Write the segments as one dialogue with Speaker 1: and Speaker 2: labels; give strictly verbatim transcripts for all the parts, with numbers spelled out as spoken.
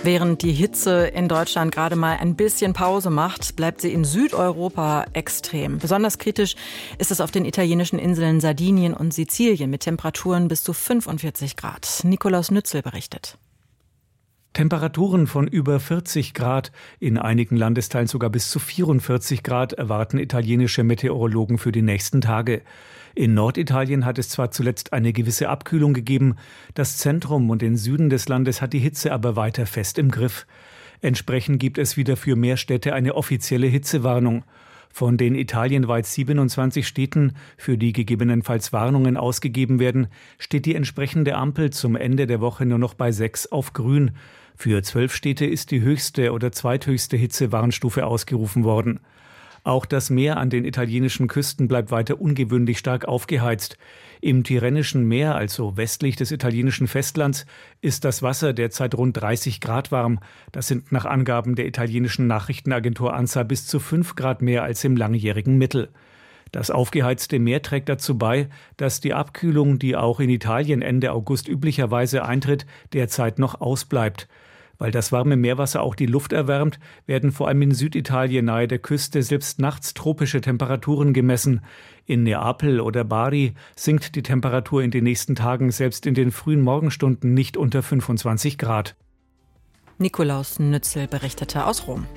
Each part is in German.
Speaker 1: Während die Hitze in Deutschland gerade mal ein bisschen Pause macht, bleibt sie in Südeuropa extrem. Besonders kritisch ist es auf den italienischen Inseln Sardinien und Sizilien mit Temperaturen bis zu fünfundvierzig Grad. Nikolaus Nützel berichtet.
Speaker 2: Temperaturen von über vierzig Grad, in einigen Landesteilen sogar bis zu vierundvierzig Grad erwarten italienische Meteorologen für die nächsten Tage. In Norditalien hat es zwar zuletzt eine gewisse Abkühlung gegeben, das Zentrum und den Süden des Landes hat die Hitze aber weiter fest im Griff. Entsprechend gibt es wieder für mehr Städte eine offizielle Hitzewarnung. Von den italienweit siebenundzwanzig Städten, für die gegebenenfalls Warnungen ausgegeben werden, steht die entsprechende Ampel zum Ende der Woche nur noch bei sechs auf grün. Für zwölf Städte ist die höchste oder zweithöchste Hitzewarnstufe ausgerufen worden. Auch das Meer an den italienischen Küsten bleibt weiter ungewöhnlich stark aufgeheizt. Im Tyrrhenischen Meer, also westlich des italienischen Festlands, ist das Wasser derzeit rund dreißig Grad warm. Das sind nach Angaben der italienischen Nachrichtenagentur ANSA bis zu fünf Grad mehr als im langjährigen Mittel. Das aufgeheizte Meer trägt dazu bei, dass die Abkühlung, die auch in Italien Ende August üblicherweise eintritt, derzeit noch ausbleibt. Weil das warme Meerwasser auch die Luft erwärmt, werden vor allem in Süditalien nahe der Küste selbst nachts tropische Temperaturen gemessen. In Neapel oder Bari sinkt die Temperatur in den nächsten Tagen selbst in den frühen Morgenstunden nicht unter fünfundzwanzig Grad.
Speaker 1: Nikolaus Nützel berichtete aus Rom.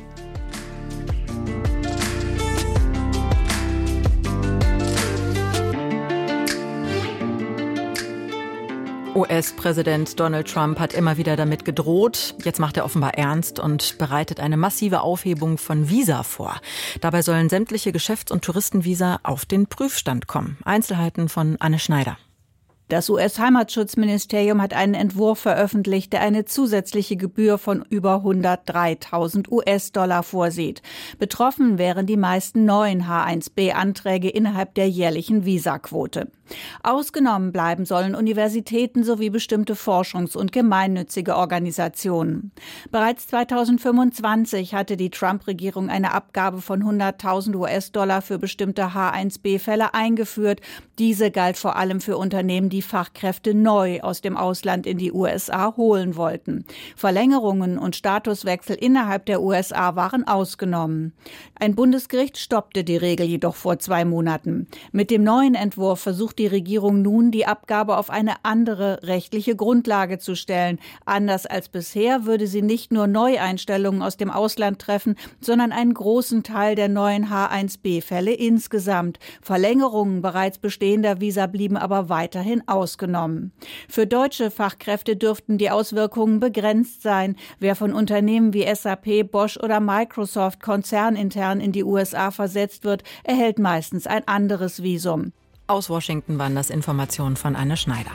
Speaker 1: U S-Präsident Donald Trump hat immer wieder damit gedroht. Jetzt macht er offenbar ernst und bereitet eine massive Aufhebung von Visa vor. Dabei sollen sämtliche Geschäfts- und Touristenvisa auf den Prüfstand kommen. Einzelheiten von Anne Schneider.
Speaker 3: Das U S-Heimatschutzministerium hat einen Entwurf veröffentlicht, der eine zusätzliche Gebühr von über hundertdreitausend U S-Dollar vorsieht. Betroffen wären die meisten neuen H eins B-Anträge innerhalb der jährlichen Visaquote. Ausgenommen bleiben sollen Universitäten sowie bestimmte Forschungs- und gemeinnützige Organisationen. Bereits zweitausendfünfundzwanzig hatte die Trump-Regierung eine Abgabe von hunderttausend U S-Dollar für bestimmte H eins B-Fälle eingeführt. Diese galt vor allem für Unternehmen, die Fachkräfte neu aus dem Ausland in die U S A holen wollten. Verlängerungen und Statuswechsel innerhalb der U S A waren ausgenommen. Ein Bundesgericht stoppte die Regel jedoch vor zwei Monaten. Mit dem neuen Entwurf versucht die Regierung nun, die Abgabe auf eine andere rechtliche Grundlage zu stellen. Anders als bisher würde sie nicht nur Neueinstellungen aus dem Ausland treffen, sondern einen großen Teil der neuen H eins B-Fälle insgesamt. Verlängerungen bereits bestehender Visa blieben aber weiterhin ausgenommen. Für deutsche Fachkräfte dürften die Auswirkungen begrenzt sein. Wer von Unternehmen wie S A P, Bosch oder Microsoft konzernintern in die U S A versetzt wird, erhält meistens ein anderes Visum.
Speaker 1: Aus Washington waren das Informationen von Anne Schneider.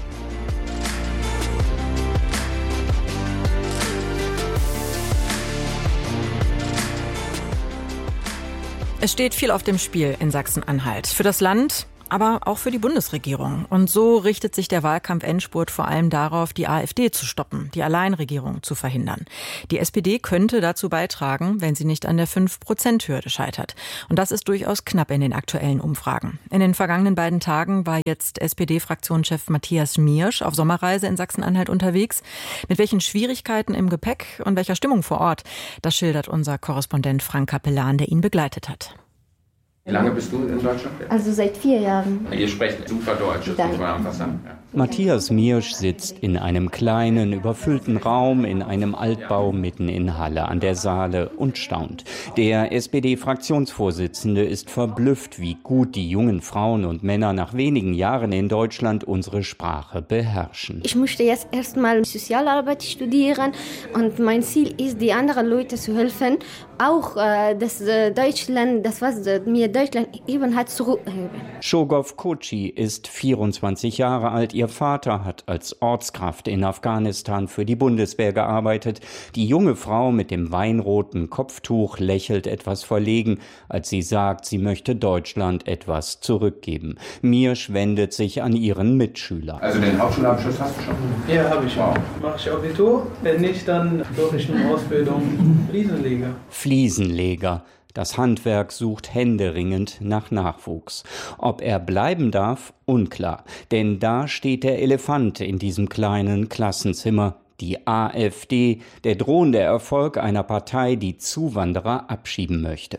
Speaker 1: Es steht viel auf dem Spiel in Sachsen-Anhalt. Für das Land, aber auch für die Bundesregierung. Und so richtet sich der Wahlkampf-Endspurt vor allem darauf, die AfD zu stoppen, die Alleinregierung zu verhindern. Die S P D könnte dazu beitragen, wenn sie nicht an der fünf Prozent Hürde scheitert. Und das ist durchaus knapp in den aktuellen Umfragen. In den vergangenen beiden Tagen war jetzt S P D-Fraktionschef Matthias Miersch auf Sommerreise in Sachsen-Anhalt unterwegs. Mit welchen Schwierigkeiten im Gepäck und welcher Stimmung vor Ort, das schildert unser Korrespondent Frank Capellan, der ihn begleitet hat.
Speaker 4: Wie lange bist du in Deutschland?
Speaker 5: Also seit vier Jahren.
Speaker 4: Ihr sprecht super Deutsch, das muss man einfach sagen. Ja.
Speaker 6: Matthias Miersch sitzt in einem kleinen, überfüllten Raum in einem Altbau mitten in Halle an der Saale und staunt. Der S P D-Fraktionsvorsitzende ist verblüfft, wie gut die jungen Frauen und Männer nach wenigen Jahren in Deutschland unsere Sprache beherrschen.
Speaker 5: Ich möchte jetzt erstmal Sozialarbeit studieren und mein Ziel ist, die anderen Leute zu helfen, auch äh, das äh, Deutschland, das was äh, mir Deutschland eben hat, zurückheben.
Speaker 6: Shogof Kochi ist vierundzwanzig Jahre alt. Ihr Vater hat als Ortskraft in Afghanistan für die Bundeswehr gearbeitet. Die junge Frau mit dem weinroten Kopftuch lächelt etwas verlegen, als sie sagt, sie möchte Deutschland etwas zurückgeben. Miersch wendet sich an ihren Mitschüler.
Speaker 4: Also den Hauptschulabschluss hast du schon?
Speaker 7: Ja, habe ich schon. Mache ich Abitur. Wenn nicht, dann mache ich eine Ausbildung Fliesenleger.
Speaker 6: Fliesenleger. Das Handwerk sucht händeringend nach Nachwuchs. Ob er bleiben darf, unklar. Denn da steht der Elefant in diesem kleinen Klassenzimmer, die AfD, der drohende Erfolg einer Partei, die Zuwanderer abschieben möchte.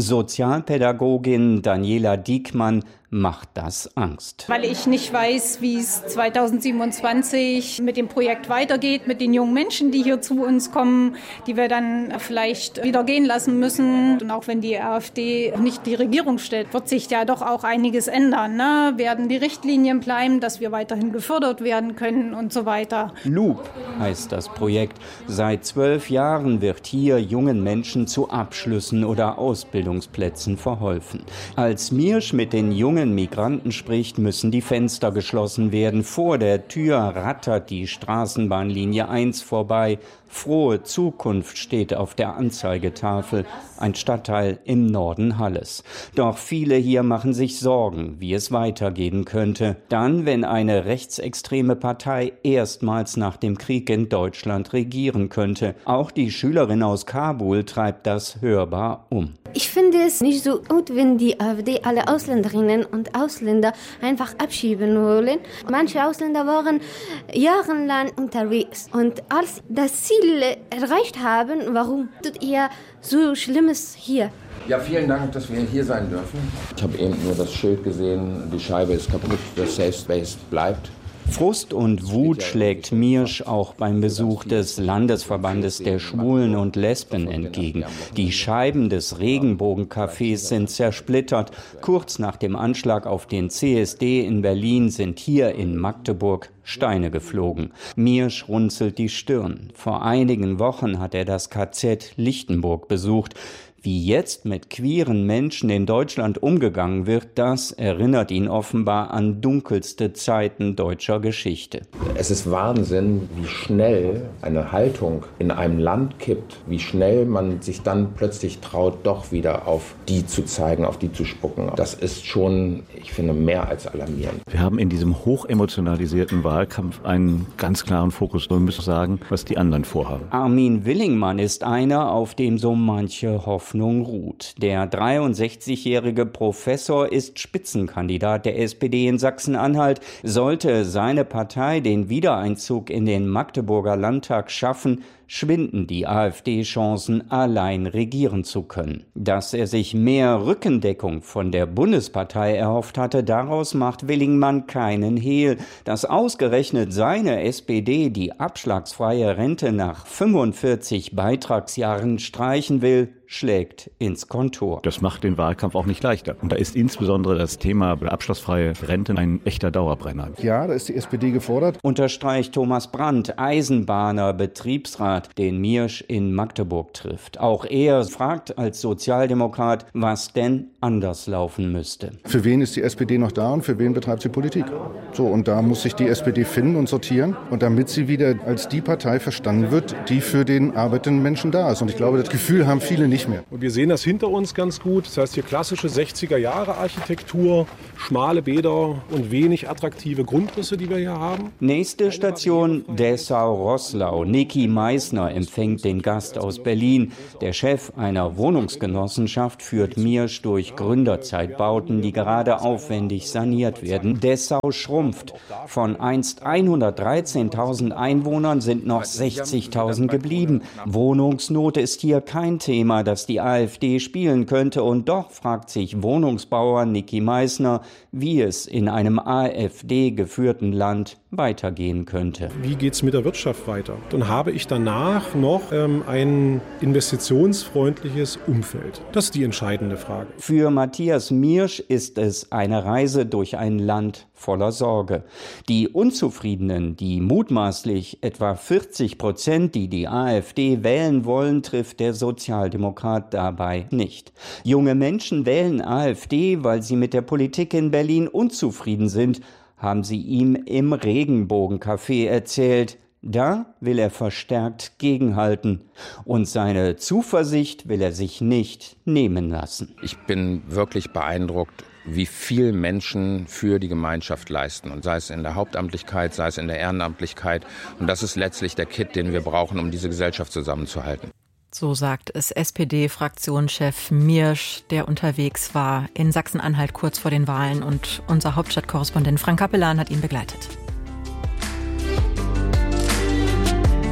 Speaker 6: Sozialpädagogin Daniela Diekmann macht das Angst.
Speaker 8: Weil ich nicht weiß, wie es zweitausendsiebenundzwanzig mit dem Projekt weitergeht, mit den jungen Menschen, die hier zu uns kommen, die wir dann vielleicht wieder gehen lassen müssen. Und auch wenn die AfD nicht die Regierung stellt, wird sich ja doch auch einiges ändern. Ne? Werden die Richtlinien bleiben, dass wir weiterhin gefördert werden können und so weiter.
Speaker 6: Loop heißt das Projekt. Seit zwölf Jahren wird hier jungen Menschen zu Abschlüssen oder Ausbildungsplätzen verholfen. Als Miersch mit den jungen Migranten spricht, müssen die Fenster geschlossen werden. Vor der Tür rattert die Straßenbahnlinie eins vorbei. Frohe Zukunft steht auf der Anzeigetafel, ein Stadtteil im Norden Halles. Doch viele hier machen sich Sorgen, wie es weitergehen könnte. Dann, wenn eine rechtsextreme Partei erstmals nach dem Krieg in Deutschland regieren könnte. Auch die Schülerin aus Kabul treibt das hörbar um.
Speaker 5: Ich finde es nicht so gut, wenn die AfD alle Ausländerinnen und Ausländer einfach abschieben wollen. Manche Ausländer waren jahrelang unterwegs. Und als das Ziel erreicht haben, warum tut ihr so Schlimmes hier?
Speaker 4: Ja, vielen Dank, dass wir hier sein dürfen. Ich habe eben nur das Schild gesehen, die Scheibe ist kaputt, das Safe Space bleibt.
Speaker 6: Frust und Wut schlägt Miersch auch beim Besuch des Landesverbandes der Schwulen und Lesben entgegen. Die Scheiben des Regenbogencafés sind zersplittert. Kurz nach dem Anschlag auf den C S D in Berlin sind hier in Magdeburg Steine geflogen. Miersch runzelt die Stirn. Vor einigen Wochen hat er das K Z Lichtenburg besucht. Wie jetzt mit queeren Menschen in Deutschland umgegangen wird, das erinnert ihn offenbar an dunkelste Zeiten deutscher Geschichte.
Speaker 4: Es ist Wahnsinn, wie schnell eine Haltung in einem Land kippt, wie schnell man sich dann plötzlich traut, doch wieder auf die zu zeigen, auf die zu spucken. Das ist schon, ich finde, mehr als alarmierend.
Speaker 9: Wir haben in diesem hochemotionalisierten Wahlkampf einen ganz klaren Fokus. Wir müssen sagen, was die anderen vorhaben.
Speaker 6: Armin Willingmann ist einer, auf dem so manche Hoffnung ruht. Der dreiundsechzigjährige Professor ist Spitzenkandidat der S P D in Sachsen-Anhalt. Sollte seine Partei den Wiedereinzug in den Magdeburger Landtag schaffen, schwinden die AfD-Chancen, allein regieren zu können. Dass er sich mehr Rückendeckung von der Bundespartei erhofft hatte, daraus macht Willingmann keinen Hehl. Dass ausgerechnet seine S P D die abschlagsfreie Rente nach fünfundvierzig Beitragsjahren streichen will, schlägt ins Kontor.
Speaker 9: Das macht den Wahlkampf auch nicht leichter. Und da ist insbesondere das Thema abschlussfreie Rente ein echter Dauerbrenner.
Speaker 10: Ja, da ist die S P D gefordert.
Speaker 6: Unterstreicht Thomas Brandt, Eisenbahner, Betriebsrat, den Miersch in Magdeburg trifft. Auch er fragt als Sozialdemokrat, was denn anders laufen müsste.
Speaker 10: Für wen ist die S P D noch da und für wen betreibt sie Politik? So, und da muss sich die S P D finden und sortieren. Und damit sie wieder als die Partei verstanden wird, die für den arbeitenden Menschen da ist. Und ich glaube, das Gefühl haben viele nicht mehr.
Speaker 11: Und wir sehen das hinter uns ganz gut. Das heißt, hier klassische sechziger-Jahre-Architektur, schmale Bäder und wenig attraktive Grundrisse, die wir hier haben.
Speaker 6: Nächste Station Dessau-Roßlau. Niki Meissner empfängt den Gast aus Berlin. Der Chef einer Wohnungsgenossenschaft führt Miersch durch Gründerzeitbauten, die gerade aufwendig saniert werden. Dessau schrumpft. Von einst hundertdreizehntausend Einwohnern sind noch sechzigtausend geblieben. Wohnungsnot ist hier kein Thema, das die AfD spielen könnte. Und doch fragt sich Wohnungsbauer Niki Meissner, wie es in einem AfD-geführten Land weitergehen könnte.
Speaker 11: Wie geht es mit der Wirtschaft weiter? Dann habe ich danach noch ähm, ein investitionsfreundliches Umfeld. Das ist die entscheidende Frage.
Speaker 6: Für Matthias Miersch ist es eine Reise durch ein Land voller Sorge. Die Unzufriedenen, die mutmaßlich etwa vierzig Prozent, die die AfD wählen wollen, trifft der Sozialdemokrat dabei nicht. Junge Menschen wählen AfD, weil sie mit der Politik in Berlin unzufrieden sind, haben sie ihm im Regenbogencafé erzählt. Da will er verstärkt gegenhalten. Und seine Zuversicht will er sich nicht nehmen lassen.
Speaker 4: Ich bin wirklich beeindruckt, wie viel Menschen für die Gemeinschaft leisten. Und sei es in der Hauptamtlichkeit, sei es in der Ehrenamtlichkeit. Und das ist letztlich der Kit, den wir brauchen, um diese Gesellschaft zusammenzuhalten.
Speaker 1: So sagt es S P D-Fraktionschef Miersch, der unterwegs war in Sachsen-Anhalt kurz vor den Wahlen. Und unser Hauptstadtkorrespondent Frank Kappelan hat ihn begleitet.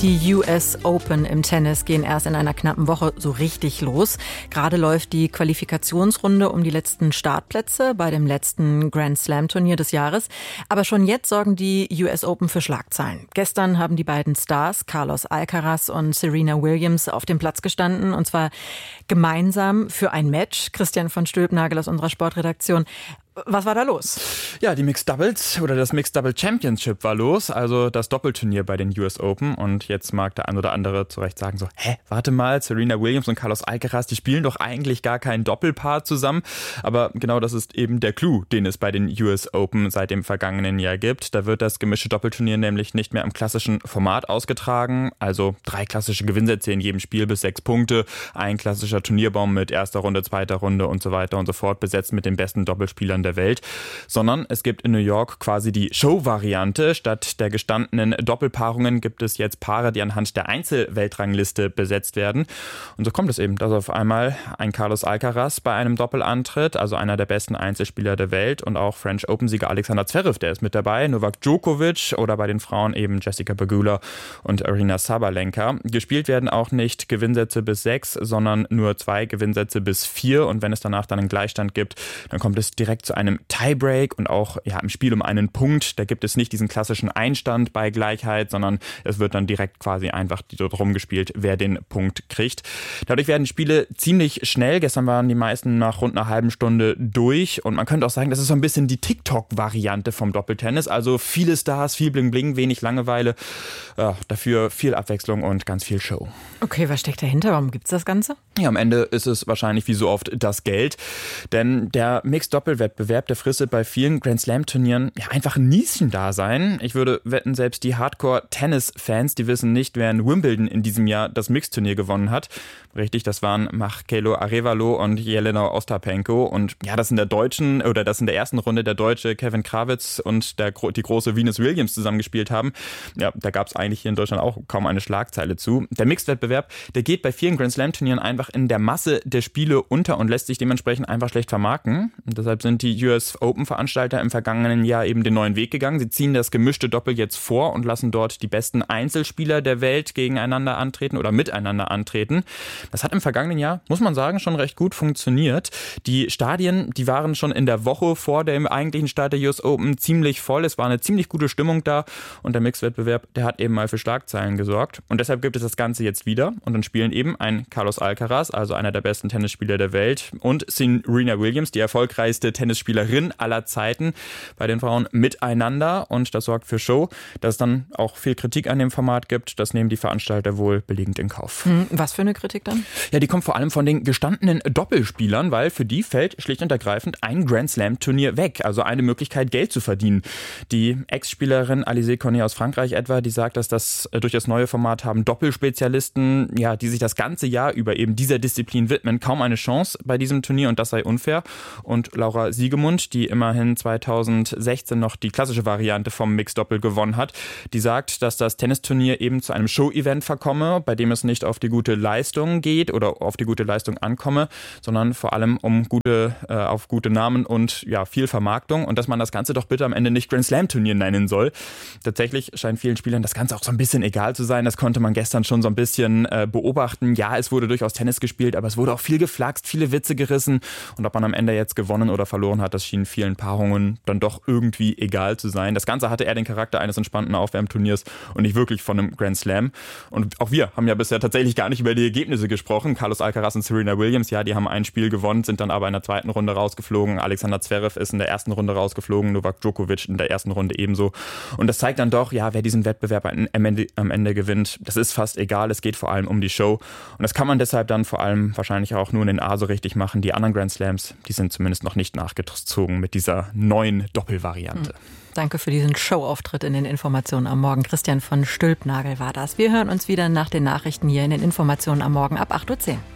Speaker 1: Die U S Open im Tennis gehen erst in einer knappen Woche so richtig los. Gerade läuft die Qualifikationsrunde um die letzten Startplätze bei dem letzten Grand Slam Turnier des Jahres. Aber schon jetzt sorgen die U S Open für Schlagzeilen. Gestern haben die beiden Stars, Carlos Alcaraz und Serena Williams, auf dem Platz gestanden. Und zwar gemeinsam für ein Match. Christian von Stülpnagel aus unserer Sportredaktion. Was war da los?
Speaker 12: Ja, die Mixed Doubles oder das Mixed Double Championship war los, also das Doppelturnier bei den U S Open. Und jetzt mag der ein oder andere zu Recht sagen so, hä, warte mal, Serena Williams und Carlos Alcaraz, die spielen doch eigentlich gar kein Doppelpaar zusammen. Aber genau das ist eben der Clou, den es bei den U S Open seit dem vergangenen Jahr gibt. Da wird das gemischte Doppelturnier nämlich nicht mehr im klassischen Format ausgetragen. Also drei klassische Gewinnsätze in jedem Spiel bis sechs Punkte, ein klassischer Turnierbaum mit erster Runde, zweiter Runde und so weiter und so fort, besetzt mit den besten Doppelspielern der Welt, sondern es gibt in New York quasi die Show-Variante. Statt der gestandenen Doppelpaarungen gibt es jetzt Paare, die anhand der Einzelweltrangliste besetzt werden. Und so kommt es eben, dass auf einmal ein Carlos Alcaraz bei einem Doppel antritt, also einer der besten Einzelspieler der Welt, und auch French Open-Sieger Alexander Zverev, der ist mit dabei, Novak Djokovic oder bei den Frauen eben Jessica Pegula und Aryna Sabalenka. Gespielt werden auch nicht Gewinnsätze bis sechs, sondern nur zwei Gewinnsätze bis vier, und wenn es danach dann einen Gleichstand gibt, dann kommt es direkt zu einem Tiebreak und auch ja, im Spiel um einen Punkt. Da gibt es nicht diesen klassischen Einstand bei Gleichheit, sondern es wird dann direkt quasi einfach darum gespielt, wer den Punkt kriegt. Dadurch werden Spiele ziemlich schnell. Gestern waren die meisten nach rund einer halben Stunde durch, und man könnte auch sagen, das ist so ein bisschen die TikTok-Variante vom Doppeltennis. Also viele Stars, viel Bling-Bling, wenig Langeweile. Ja, dafür viel Abwechslung und ganz viel Show.
Speaker 1: Okay, was steckt dahinter? Warum gibt's das Ganze?
Speaker 12: Ja, am Ende ist es wahrscheinlich wie so oft das Geld. Denn der Mixed-Doppel-Wettbewerb, der fristet bei vielen Grand-Slam-Turnieren ja einfach ein Nischendasein. Ich würde wetten, selbst die Hardcore-Tennis-Fans, die wissen nicht, wer in Wimbledon in diesem Jahr das Mixed-Turnier gewonnen hat. Richtig, das waren Marcelo Arevalo und Jelena Ostapenko. Und ja, das in der deutschen, oder das in der ersten Runde der Deutsche Kevin Krawitz und der, die große Venus Williams zusammengespielt haben. Ja, da gab es eigentlich hier in Deutschland auch kaum eine Schlagzeile zu. Der Mixed-Wettbewerb, der geht bei vielen Grand-Slam-Turnieren einfach in der Masse der Spiele unter und lässt sich dementsprechend einfach schlecht vermarkten. Und deshalb sind die U S Open-Veranstalter im vergangenen Jahr eben den neuen Weg gegangen. Sie ziehen das gemischte Doppel jetzt vor und lassen dort die besten Einzelspieler der Welt gegeneinander antreten oder miteinander antreten. Das hat im vergangenen Jahr, muss man sagen, schon recht gut funktioniert. Die Stadien, die waren schon in der Woche vor dem eigentlichen Start der U S Open ziemlich voll. Es war eine ziemlich gute Stimmung da, und der Mixwettbewerb, der hat eben mal für Schlagzeilen gesorgt. Und deshalb gibt es das Ganze jetzt wieder, und dann spielen eben ein Carlos Alcaraz, also einer der besten Tennisspieler der Welt, und Serena Williams, die erfolgreichste Tennisspielerin aller Zeiten, bei den Frauen miteinander, und das sorgt für Show. Dass es dann auch viel Kritik an dem Format gibt, das nehmen die Veranstalter wohl billigend in Kauf.
Speaker 1: Was für eine Kritik dann?
Speaker 12: Ja, die kommt vor allem von den gestandenen Doppelspielern, weil für die fällt schlicht und ergreifend ein Grand Slam Turnier weg, also eine Möglichkeit, Geld zu verdienen. Die Ex-Spielerin Alizé Cornet aus Frankreich etwa, die sagt, dass das durch das neue Format haben Doppelspezialisten, ja, die sich das ganze Jahr über eben dieser Disziplin widmen, kaum eine Chance bei diesem Turnier, und das sei unfair. Und Laura Siegemund, die immerhin zweitausendsechzehn noch die klassische Variante vom Mixed-Doppel gewonnen hat, die sagt, dass das Tennisturnier eben zu einem Show-Event verkomme, bei dem es nicht auf die gute Leistung geht oder auf die gute Leistung ankomme, sondern vor allem um gute, äh, auf gute Namen und ja, viel Vermarktung, und dass man das Ganze doch bitte am Ende nicht Grand Slam Turnier nennen soll. Tatsächlich scheint vielen Spielern das Ganze auch so ein bisschen egal zu sein. Das konnte man gestern schon so ein bisschen äh, beobachten. Ja, es wurde durchaus Tennis gespielt, aber es wurde auch viel geflaxt, viele Witze gerissen, und ob man am Ende jetzt gewonnen oder verloren hat, das schien vielen Paarungen dann doch irgendwie egal zu sein. Das Ganze hatte eher den Charakter eines entspannten Aufwärmturniers und nicht wirklich von einem Grand Slam. Und auch wir haben ja bisher tatsächlich gar nicht über die Ergebnisse gesprochen. Carlos Alcaraz und Serena Williams, ja, die haben ein Spiel gewonnen, sind dann aber in der zweiten Runde rausgeflogen. Alexander Zverev ist in der ersten Runde rausgeflogen, Novak Djokovic in der ersten Runde ebenso. Und das zeigt dann doch, ja, wer diesen Wettbewerb am Ende, am Ende gewinnt, das ist fast egal. Es geht vor allem um die Show. Und das kann man deshalb dann vor allem wahrscheinlich auch nur in den A so richtig machen. Die anderen Grand Slams, die sind zumindest noch nicht nachgezogen mit dieser neuen Doppelvariante.
Speaker 1: Hm. Danke für diesen Showauftritt in den Informationen am Morgen. Christian von Stülpnagel war das. Wir hören uns wieder nach den Nachrichten hier in den Informationen am Morgen ab acht Uhr zehn.